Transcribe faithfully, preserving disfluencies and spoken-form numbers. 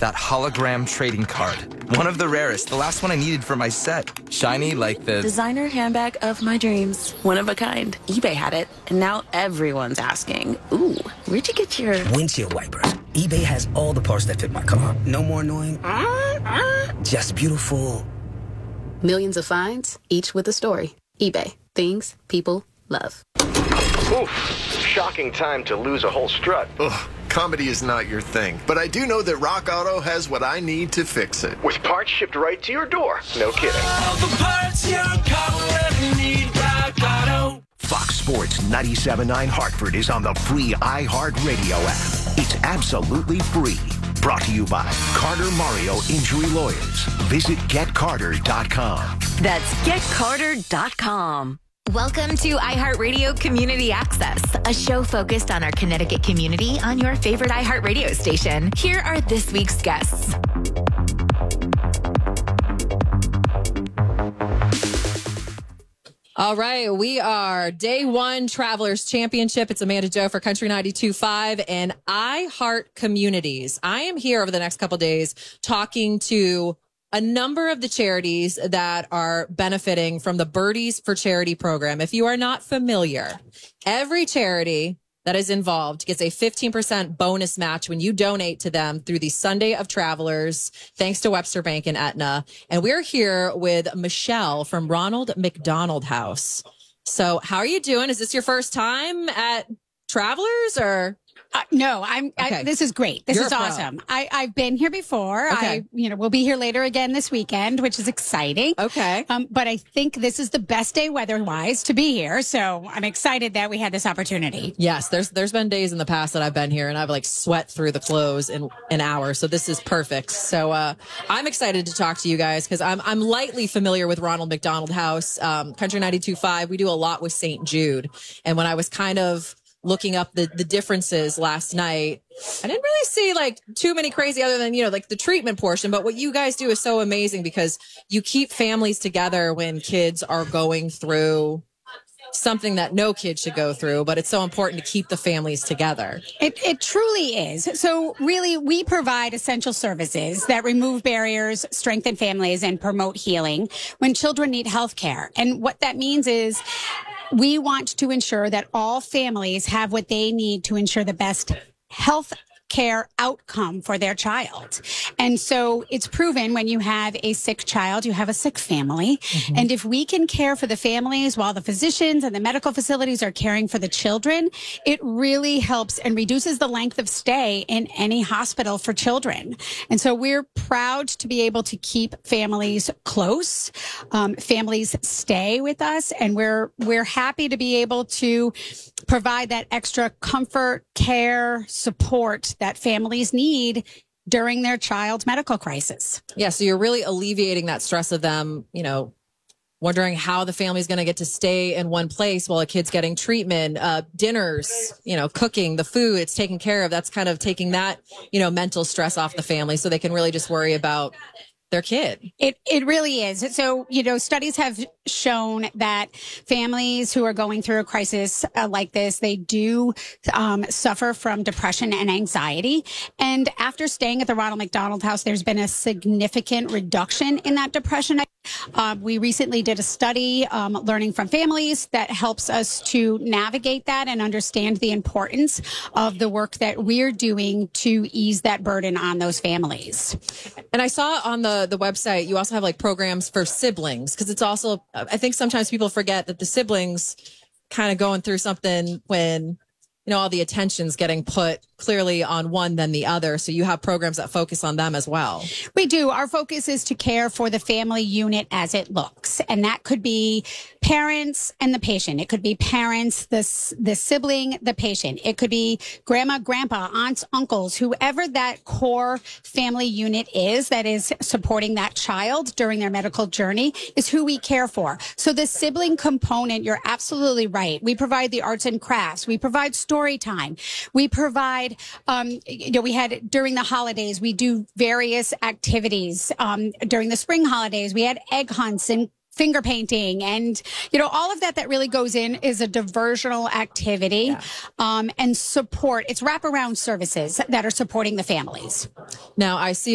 That hologram trading card. One of the rarest. The last one I needed for my set. Shiny like the... designer handbag of my dreams. One of a kind. eBay had it, and now everyone's asking, ooh, where'd you get your... windshield wipers. eBay has all the parts that fit my car. No more annoying. Just beautiful. Millions of finds, each with a story. eBay. Things people love. Oof. Shocking time to lose a whole strut. Ugh, comedy is not your thing, but I do know that Rock Auto has what I need to fix it. With parts shipped right to your door. No kidding. All the parts your car will ever need, Rock Auto. Fox Sports ninety-seven point nine Hartford is on the free iHeartRadio app. It's absolutely free. Brought to you by Carter Mario Injury Lawyers. Visit get carter dot com. That's get carter dot com. Welcome to iHeartRadio Community Access, a show focused on our Connecticut community on your favorite iHeartRadio station. Here are this week's guests. All right, we are day one Travelers Championship. It's Amanda Joe for Country ninety-two point five and iHeart Communities. I am here over the next couple days talking to a number of the charities that are benefiting from the Birdies for Charity program. If you are not familiar, every charity that is involved gets a fifteen percent bonus match when you donate to them through the Sunday of Travelers, thanks to Webster Bank and Aetna. And we're here with Michelle from Ronald McDonald House. So how are you doing? Is this your first time at Travelers or... Uh, no, I'm. Okay. I, this is great. This You're is a pro. awesome. I, I've been here before. Okay. I, you know, we'll be here later again this weekend, which is exciting. Okay. Um, but I think this is the best day weather-wise to be here, so I'm excited that we had this opportunity. Yes, there's there's been days in the past that I've been here and I've like sweat through the clothes in an hour. So this is perfect. So uh, I'm excited to talk to you guys because I'm I'm lightly familiar with Ronald McDonald House, um, Country ninety-two point five. We do a lot with Saint Jude, and when I was kind of looking up the, the differences last night, I didn't really see like too many crazy other than, you know, like the treatment portion. But what you guys do is so amazing because you keep families together when kids are going through something that no kid should go through. But it's so important to keep the families together. It, it truly is. So really, we provide essential services that remove barriers, strengthen families, and promote healing when children need health care. And what that means is we want to ensure that all families have what they need to ensure the best health care outcome for their child. And so it's proven when you have a sick child, you have a sick family. Mm-hmm. And if we can care for the families while the physicians and the medical facilities are caring for the children, it really helps and reduces the length of stay in any hospital for children. And so we're proud to be able to keep families close. Um, families stay with us, and we're we're happy to be able to provide that extra comfort, care, support that families need during their child's medical crisis. Yeah, so you're really alleviating that stress of them, you know, wondering how the family's going to get to stay in one place while a kid's getting treatment, uh, dinners, you know, cooking, the food, it's taken care of. That's kind of taking that, you know, mental stress off the family so they can really just worry about their kid. It it really is. So, you know, studies have shown that families who are going through a crisis uh, like this, they do um, suffer from depression and anxiety. And after staying at the Ronald McDonald House, there's been a significant reduction in that depression. Um, we recently did a study um, learning from families that helps us to navigate that and understand the importance of the work that we're doing to ease that burden on those families. And I saw on the, the website, you also have like programs for siblings, because it's also, I think sometimes people forget that the siblings kind of going through something when, you know, all the attention's getting put clearly on one than the other. So you have programs that focus on them as well. We do. Our focus is to care for the family unit as it looks. And that could be parents and the patient. It could be parents, the, the sibling, the patient. It could be grandma, grandpa, aunts, uncles, whoever that core family unit is that is supporting that child during their medical journey is who we care for. So the sibling component, you're absolutely right. We provide the arts and crafts. We provide story time. We provide, um, you know, we had during the holidays, we do various activities. Um, during the spring holidays, we had egg hunts and finger painting, and you know, all of that that really goes in is a diversional activity. Yeah. um, and support. It's wraparound services that are supporting the families. Now I see